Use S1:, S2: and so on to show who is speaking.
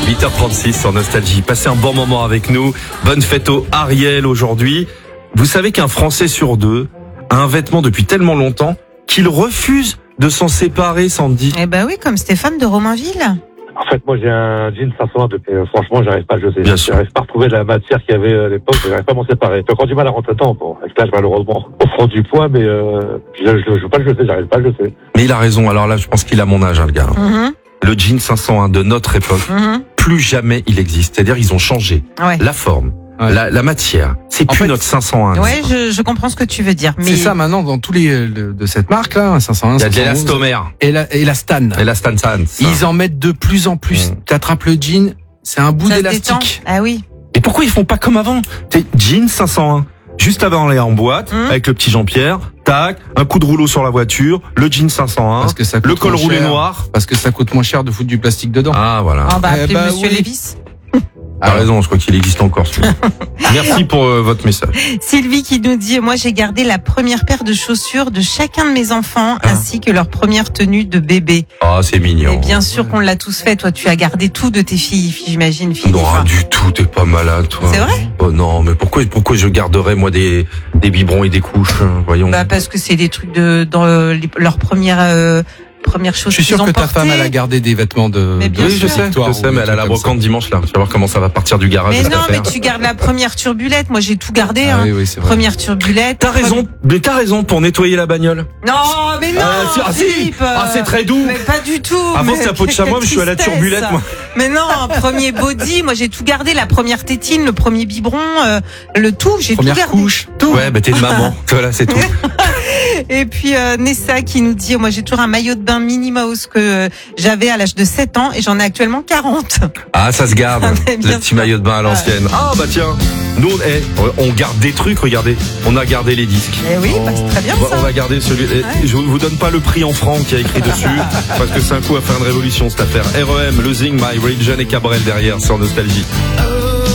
S1: 8h36 sur Nostalgie. Passez un bon moment avec nous. Bonne fête au Ariel aujourd'hui. Vous savez qu'un Français sur deux a un vêtement depuis tellement longtemps qu'il refuse de s'en séparer, Sandy.
S2: Eh ben oui, comme Stéphane de Romainville.
S3: En fait, moi, j'ai un jean 501 depuis, franchement, j'arrive pas à le jeter.
S1: Bien sûr.
S3: J'arrive pas à retrouver la matière qu'il y avait à l'époque, j'arrive pas à m'en séparer. J'ai encore du mal à rentrer dedans, bon, avec l'âge, malheureusement. On prend du poids, mais, je veux pas le jeter, j'arrive pas à le jeter.
S1: Mais il a raison. Alors là, je pense qu'il a mon âge, le gars. Le jean 501 de notre époque, plus jamais il existe. C'est-à-dire, ils ont changé
S2: Ouais.
S1: la forme, la matière. C'est plus notre 501.
S2: Ouais, je comprends ce que tu veux dire. Mais
S4: C'est ça maintenant dans tous les de cette marque là, 501.
S1: Il y a de
S4: 511,
S1: l'élastomère.
S4: et la Stan.
S1: Et la Stan San.
S4: Ils en mettent de plus en plus. Tu attrapes le jean, c'est un bout
S2: ça se détend.
S4: d'élastique.
S2: Ah oui.
S1: Et pourquoi ils font pas comme avant? T'es jean 501. Juste avant aller en boîte, avec le petit Jean-Pierre, tac, un coup de rouleau sur la voiture, le jean 501,
S4: Parce que ça coûte
S1: le col
S4: moins
S1: roulé
S4: cher.
S1: noir.
S4: Parce que ça coûte moins cher de foutre du plastique dedans.
S1: Ah, voilà.
S2: On va appeler Monsieur
S4: oui.
S2: Lévis.
S1: T'as raison, je crois qu'il existe encore celui-là. Merci pour votre message.
S2: Sylvie qui nous dit, moi j'ai gardé la première paire de chaussures de chacun de mes enfants ainsi que leur première tenue de bébé.
S1: Ah, c'est mignon.
S2: Et bien sûr qu'on l'a tous fait. Toi, tu as gardé tout de tes filles, j'imagine, Philippe.
S1: Non, du tout, t'es pas malade, toi.
S2: C'est vrai?
S1: Oh non, mais pourquoi je garderais, moi, des biberons et des couches, voyons.
S2: Bah, parce que c'est des trucs dans leur première chose
S4: Je suis sûr
S2: qu'ils ont
S4: que ta
S2: portée.
S4: femme elle a gardé des vêtements de.
S2: Mais bien
S4: de
S2: sûr.
S4: victoire
S1: Je sais, mais elle a la
S4: ou des trucs comme
S1: brocante dimanche, là. Tu vas voir comment ça va partir du garage.
S2: Mais
S1: cette
S2: non, mais
S1: affaire.
S2: tu gardes la première turbulette. Moi, j'ai tout gardé.
S4: ça. Ah oui, oui, c'est vrai.
S2: Première turbulette.
S1: T'as raison, mais t'as raison pour nettoyer la bagnole.
S2: Non, mais non, Philippe.
S1: c'est très doux.
S2: Mais pas du tout.
S1: Avant,
S2: Mais
S1: c'était à peau de chamois, mais je suis à la
S2: quelle
S1: turbulette,
S2: tristesse.
S1: moi.
S2: Mais non, premier body, moi j'ai tout gardé, la première tétine, le premier biberon, le tout, j'ai tout
S4: Première
S2: gardé.
S4: couche.
S2: Tout.
S1: Ouais, bah t'es une maman. Voilà, c'est tout.
S2: Et puis Nessa qui nous dit, moi j'ai toujours un maillot de bain Minnie Mouse que j'avais à l'âge de 7 ans et j'en ai actuellement 40.
S1: Ah, ça se garde.
S2: Mais bien
S1: Le petit
S2: sûr.
S1: maillot de bain à l'ancienne. Ah, bah tiens. Nous, on garde des trucs, regardez. On a gardé les disques.
S2: Eh oui, bah, c'est très bien
S1: On
S2: ça.
S1: va garder celui. Je vous donne pas le prix en francs qu'il y a écrit dessus, parce que c'est un coup à faire une révolution cette affaire. REM, Losing My Religion et Cabrel derrière sur Nostalgie.